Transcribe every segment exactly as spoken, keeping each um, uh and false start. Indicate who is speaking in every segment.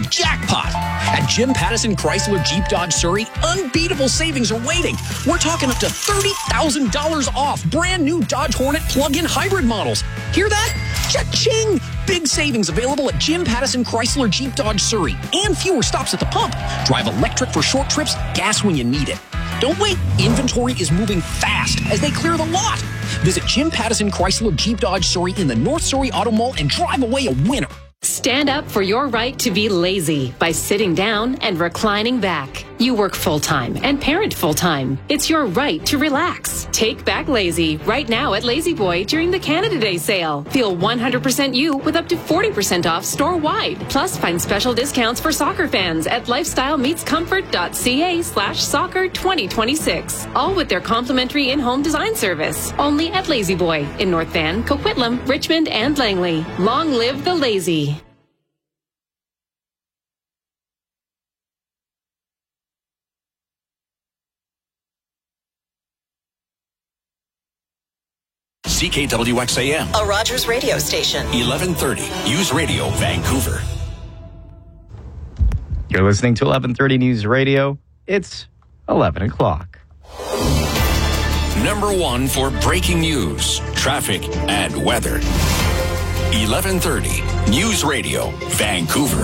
Speaker 1: jackpot. At Jim Pattison Chrysler Jeep Dodge Surrey, unbeatable savings are waiting. We're talking up to thirty thousand dollars off brand new Dodge Hornet plug-in hybrid models. Hear that? Cha-ching! Big savings available at Jim Pattison Chrysler Jeep Dodge Surrey and fewer stops at the pump. Drive electric for short trips, gas when you need it. Don't wait. Inventory is moving fast as they clear the lot. Visit Jim Pattison Chrysler Jeep Dodge Surrey in the North Surrey Auto Mall and drive away a winner.
Speaker 2: Stand up for your right to be lazy by sitting down and reclining back. You work full-time and parent full-time. It's your right to relax. Take back lazy right now at Lazy Boy during the Canada Day sale. Feel one hundred percent you with up to forty percent off store-wide. Plus, find special discounts for soccer fans at lifestylemeetscomfort.ca slash soccer 2026. All with their complimentary in-home design service. Only at Lazy Boy in North Van, Coquitlam, Richmond, and Langley. Long live the lazy.
Speaker 3: C K W X A M,
Speaker 4: a Rogers radio station.
Speaker 3: eleven thirty News Radio, Vancouver.
Speaker 5: You're listening to eleven thirty News Radio. It's eleven o'clock.
Speaker 3: Number one for breaking news, traffic, and weather. eleven thirty News Radio, Vancouver.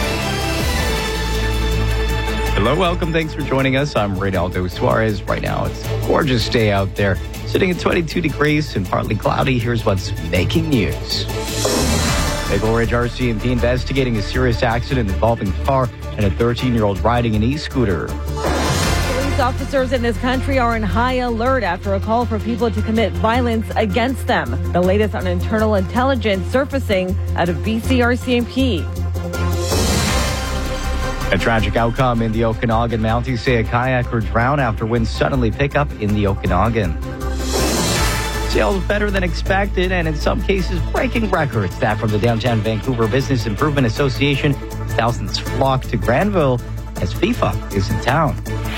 Speaker 5: Hello, welcome. Thanks for joining us. I'm Reynaldo Suarez. Right now, it's a gorgeous day out there. Sitting at twenty-two degrees and partly cloudy. Here's what's making news. Maple Ridge R C M P investigating a serious accident involving a car and a thirteen-year-old riding an e-scooter.
Speaker 6: Police officers in this country are in high alert after a call for people to commit violence against them. The latest on internal intelligence surfacing out of B C R C M P.
Speaker 5: A tragic outcome in the Okanagan. Mounties say a kayaker drowned after winds suddenly pick up in the Okanagan. Sales better than expected and in some cases breaking records. That from the Downtown Vancouver Business Improvement Association. Thousands flock to Granville as FIFA is in town.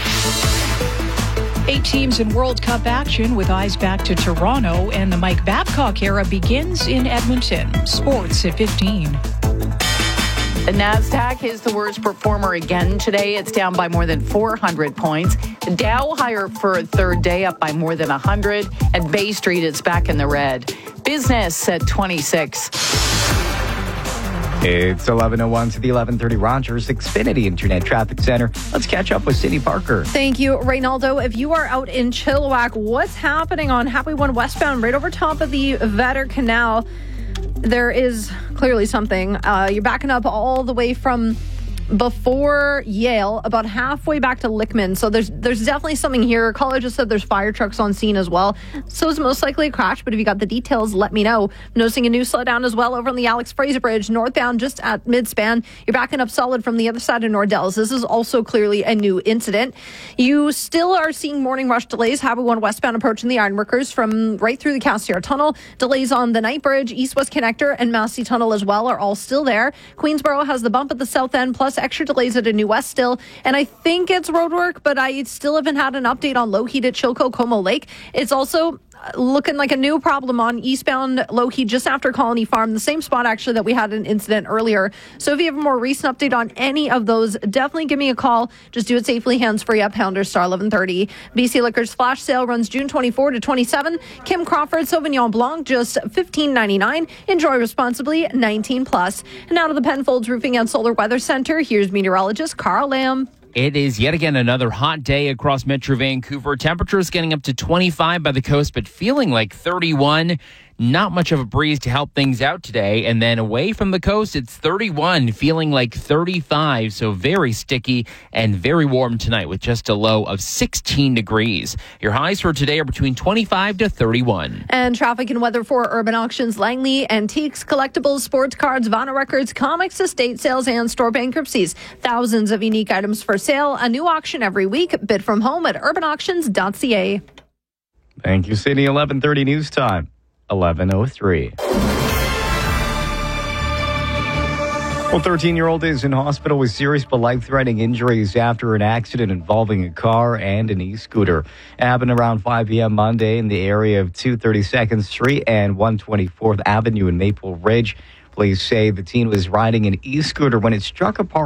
Speaker 7: Eight teams in World Cup action with eyes back to Toronto, and the Mike Babcock era begins in Edmonton. Sports at fifteen.
Speaker 8: The NASDAQ is the worst performer again today. It's down by more than four hundred points. The Dow higher for a third day, up by more than one hundred. At Bay Street, it's back in the red. Business at twenty-six.
Speaker 5: It's eleven oh one to the eleven thirty Rogers Xfinity Internet Traffic Center. Let's catch up with Cindy Parker.
Speaker 6: Thank you, Reynaldo. If you are out in Chilliwack, what's happening on Highway one westbound right over top of the Vetter Canal? There is clearly something. Uh, you're backing up all the way from before Yale, about halfway back to Lickman. So there's there's definitely something here. Caller just said there's fire trucks on scene as well. So it's most likely a crash, but if you got the details, let me know. Noticing a new slowdown as well over on the Alex Fraser Bridge, northbound just at midspan. You're backing up solid from the other side of Nordells. This is also clearly a new incident. You still are seeing morning rush delays. Highway one westbound approaching the Ironworkers from right through the Cassiar Tunnel. Delays on the Night Bridge, East-West Connector, and Massey Tunnel as well are all still there. Queensboro has the bump at the south end, plus extra delays at a New West still. And I think it's roadwork, but I still haven't had an update on low heat at Chilco Como Lake. It's also looking like a new problem on eastbound low heat just after Colony Farm, the same spot actually that we had an incident earlier. So if you have a more recent update on any of those, definitely give me a call. Just do it safely, hands free up, pounder star eleven thirty. B C Liquor's flash sale runs June twenty-fourth to twenty-seventh. Kim Crawford Sauvignon Blanc just fifteen ninety-nine. Enjoy responsibly, nineteen plus. And out of the Penfolds Roofing and Solar Weather Center, here's meteorologist Carl Lamb.
Speaker 9: It is yet again another hot day across Metro Vancouver. Temperatures getting up to twenty-five by the coast, but feeling like thirty-one. Not much of a breeze to help things out today. And then away from the coast, it's thirty-one, feeling like thirty-five. So very sticky and very warm tonight with just a low of sixteen degrees. Your highs for today are between twenty-five to thirty-one.
Speaker 6: And traffic and weather for Urban Auctions, Langley, Antiques, Collectibles, Sports Cards, Vinyl Records, Comics, Estate Sales, and Store Bankruptcies. Thousands of unique items for sale. A new auction every week. Bid from home at urban auctions dot c a.
Speaker 5: Thank you, Sydney. eleven thirty news time. eleven oh three. Well, thirteen-year-old is in hospital with serious but life-threatening injuries after an accident involving a car and an e-scooter. It happened around five p.m. Monday in the area of two thirty-second Street and one twenty-fourth Avenue in Maple Ridge. Police say the teen was riding an e-scooter when it struck a parked